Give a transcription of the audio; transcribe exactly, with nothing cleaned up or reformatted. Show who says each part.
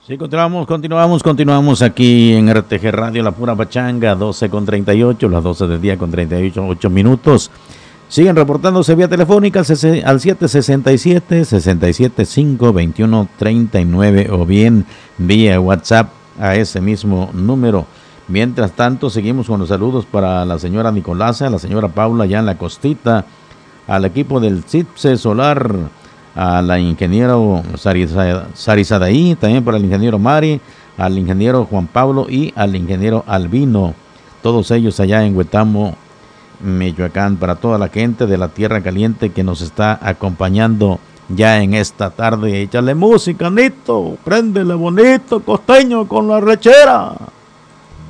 Speaker 1: Sí, continuamos, continuamos, continuamos aquí en R T G Radio, La Pura Pachanga, doce con treinta y ocho, las doce del día con treinta y ocho minutos. Siguen reportándose vía telefónica al siete seis siete, seis siete cinco, dos uno tres nueve o bien vía WhatsApp a ese mismo número. Mientras tanto, seguimos con los saludos para la señora Nicolasa, la señora Paula ya en la costita, al equipo del CIPSE Solar, a la ingeniero Sarizadaí, también para el ingeniero Mari, al ingeniero Juan Pablo y al ingeniero Albino, todos ellos allá en Huetamo, Michoacán, para toda la gente de la Tierra Caliente que nos está acompañando ya en esta tarde. Échale música, Nito, préndele bonito, costeño, con la rechera.